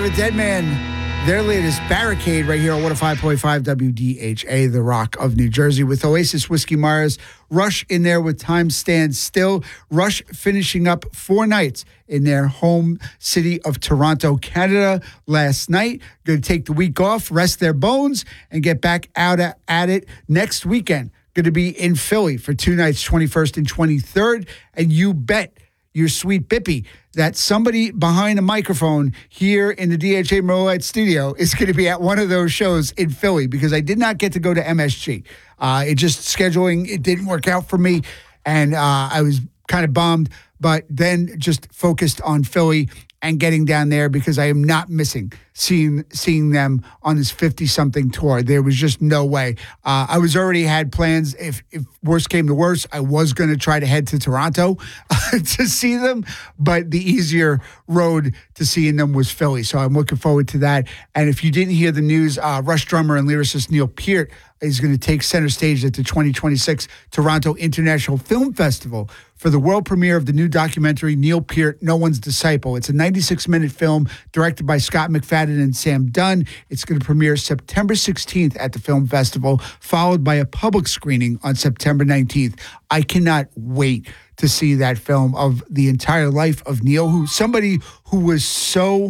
a Dead Man. Their latest Barricade right here on 105.5 WDHA, The Rock of New Jersey, with Oasis, Whiskey Myers, Rush in there with Time Stands Still. Rush finishing up 4 nights in their home city of Toronto, Canada last night. Going to take the week off, rest their bones, and get back out at it next weekend. Going to be in Philly for 2 nights, 21st and 23rd. And you bet your sweet Bippy that somebody behind a microphone here in the DHA Merlot studio is going to be at one of those shows in Philly, because I did not get to go to MSG. It just scheduling, it didn't work out for me, and I was kind of bummed, but then just focused on Philly and getting down there, because I am not missing seeing them on this 50-something tour. There was just no way. I was already had plans. If worst came to worst, I was going to try to head to Toronto to see them, but the easier road to seeing them was Philly. So I'm looking forward to that. And if you didn't hear the news, Rush drummer and lyricist Neil Peart is going to take center stage at the 2026 Toronto International Film Festival for the world premiere of the new documentary, Neil Peart, No One's Disciple. It's a 96-minute film directed by Scott McFadden and Sam Dunn. It's going to premiere September 16th at the film festival, followed by a public screening on September 19th. I cannot wait to see that film of the entire life of Neil, somebody who was so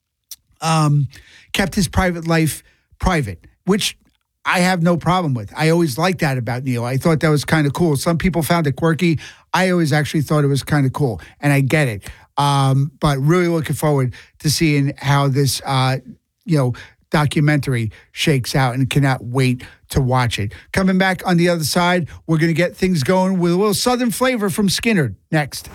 kept his private life private, which I have no problem with. I always liked that about Neil. I thought that was kind of cool. Some people found it quirky. I always actually thought it was kind of cool, and I get it. But really looking forward to seeing how this, documentary shakes out, and cannot wait to watch it. Coming back on the other side, we're going to get things going with a little Southern flavor from Skynyrd next.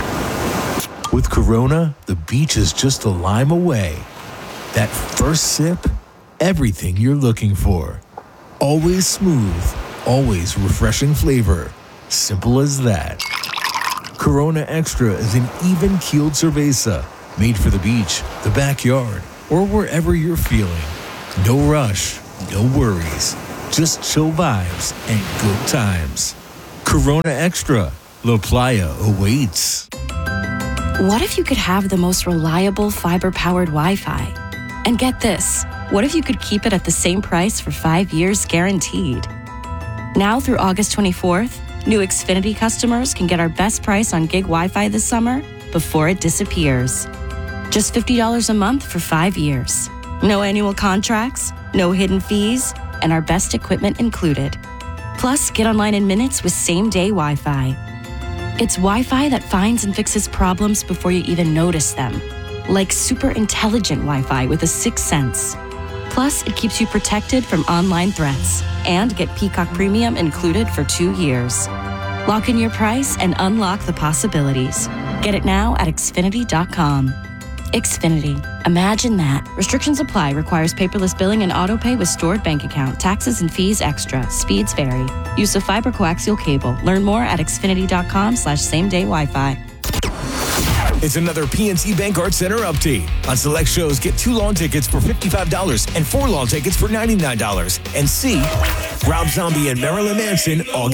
With Corona, the beach is just a lime away. That first sip, everything you're looking for. Always smooth, always refreshing flavor. Simple as that. Corona Extra is an even-keeled cerveza made for the beach, the backyard, or wherever you're feeling. No rush, no worries, just chill vibes and good times. Corona Extra, La Playa awaits. What if you could have the most reliable fiber-powered Wi-Fi? And get this, what if you could keep it at the same price for 5 years guaranteed? Now through August 24th, new Xfinity customers can get our best price on gig Wi-Fi this summer before it disappears. Just $50 a month for 5 years. No annual contracts, no hidden fees, and our best equipment included. Plus, get online in minutes with same-day Wi-Fi. It's Wi-Fi that finds and fixes problems before you even notice them. Like super intelligent Wi-Fi with a 6th sense. Plus, it keeps you protected from online threats. And get Peacock Premium included for 2 years. Lock in your price and unlock the possibilities. Get it now at Xfinity.com. Xfinity. Imagine that. Restrictions apply. Requires paperless billing and autopay with stored bank account. Taxes and fees extra. Speeds vary. Use of fiber coaxial cable. Learn more at Xfinity.com/same-day Wi-Fi. It's another PNC Bank Art Center update. On select shows, get 2 lawn tickets for $55 and 4 lawn tickets for $99. And see Rob Zombie and Marilyn Manson all